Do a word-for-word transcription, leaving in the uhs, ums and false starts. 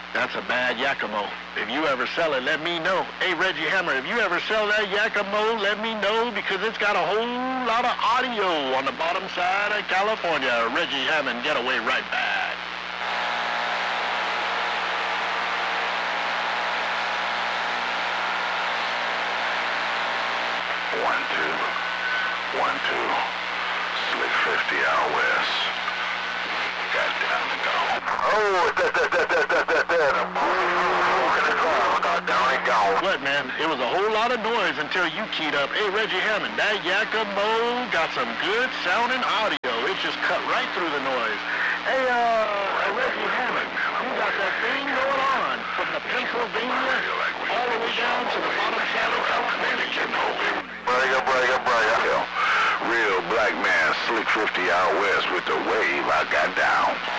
That's a bad Yakimo. If you ever sell it, let me know. Hey, Reggie Hammer, if you ever sell that Yakimo, let me know because it's got a whole lot of audio on the bottom side of California. Reggie Hammond, getaway right back. One, two. One, two. Slick fifty out west. Got down and gone. Oh, that, that, that, that, that, that, that. I'm walking the car. I got down and gone. What, man? It was a whole lot of noise until you keyed up. Hey, Reggie Hammond, that Yakimo got some good sounding audio. It just cut right through the noise. Hey, uh, Reggie Hammond, you got that thing going on from the Pennsylvania all the way down to the bottom side of California. Bragger, bragger, bragger. Real black man, Slick fifty out west with the wave I got down.